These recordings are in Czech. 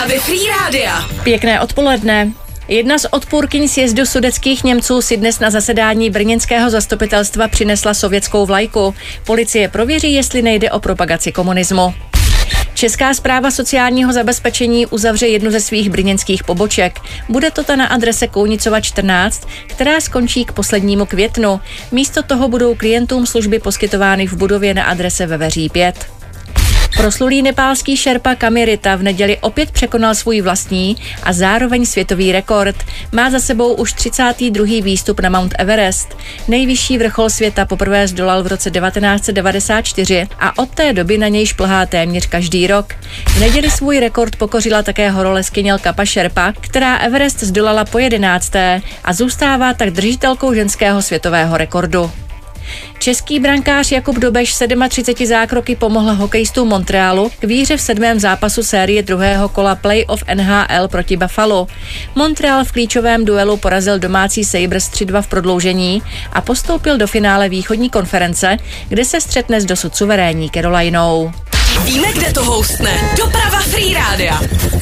Zprávy Free Rádia. Pěkné odpoledne. Jedna z odpůrkyň sjezdu sudetských Němců si dnes na zasedání brněnského zastupitelstva přinesla sovětskou vlajku. Policie prověří, jestli nejde o propagaci komunismu. Česká správa sociálního zabezpečení uzavře jednu ze svých brněnských poboček. Bude to ta na adrese Kounicova 14, která skončí k poslednímu květnu. Místo toho budou klientům služby poskytovány v budově na adrese Veveří 5. Proslulý nepálský šerpa Kamirita v neděli opět překonal svůj vlastní a zároveň světový rekord. Má za sebou už 32. výstup na Mount Everest. Nejvyšší vrchol světa poprvé zdolal v roce 1994 a od té doby na něj šplhá téměř každý rok. V neděli svůj rekord pokořila také horolezkyně Kappa Šerpa, která Everest zdolala po 11. a zůstává tak držitelkou ženského světového rekordu. Český brankář Jakub Dobeš 37 zákroky pomohl hokejistům Montrealu k výhře v 7. zápasu série druhého kola playoff NHL proti Buffalo. Montreal v klíčovém duelu porazil domácí Sabres 3-2 v prodloužení a postoupil do finále východní konference, kde se střetne s dosud suverénní Carolinou. Víme, kde to houstne. Doprava Free Rádia.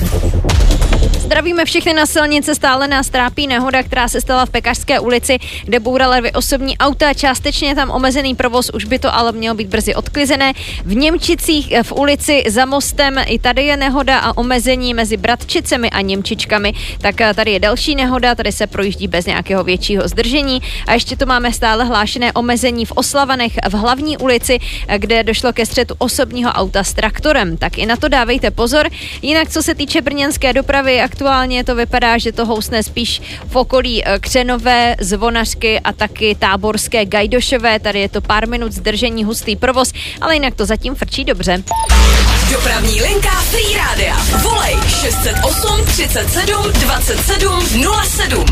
Zdravíme všechny na silnici, stále nás trápí nehoda, která se stala v Pekařské ulici, kde bourala 2 osobní auta, částečně tam omezený provoz, už by to ale mělo být brzy odklizené. V Němčicích v ulici za mostem i tady je nehoda a omezení mezi Bratčicemi a Němčičkami, tak tady je další nehoda, tady se projíždí bez nějakého většího zdržení a ještě tu máme stále hlášené omezení v Oslavanech v hlavní ulici, kde došlo ke střetu osobního auta s traktorem, tak i na to dávejte pozor. Jinak co se týče brněnské dopravy, aktuálně to vypadá, že to housne spíš v okolí Křenové, Zvonařky a taky Táborské, Gajdošové. Tady je to pár minut zdržení, hustý provoz, ale jinak to zatím frčí dobře. Dopravní linka Free Rádia. Volej 608 37 27 07.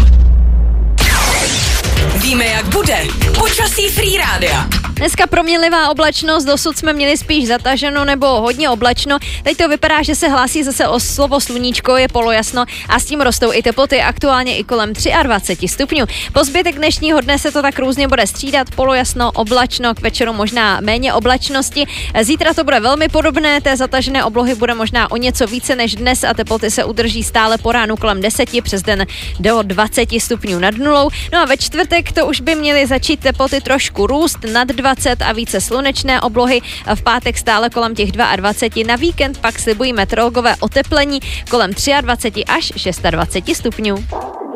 Víme, jak bude. Počasí Free Rádia. Dneska proměnlivá oblačnost, dosud jsme měli spíš zataženo nebo hodně oblačno. Teď to vypadá, že se hlásí zase o slovo sluníčko, je polojasno a s tím rostou i teploty, aktuálně i kolem 23 stupňů. Po zbytek dnešního dne se to tak různě bude střídat, polojasno, oblačno, k večeru možná méně oblačnosti. Zítra to bude velmi podobné, té zatažené oblohy bude možná o něco více než dnes a teploty se udrží stále po ránu kolem 10, přes den do 20 stupňů nad nulou. No a ve čtvrtek to už by měly začít teploty trošku růst nad 20 a více slunečné oblohy. V pátek stále kolem těch 22. Na víkend pak slibují meteorologové oteplení kolem 23 až 26 stupňů.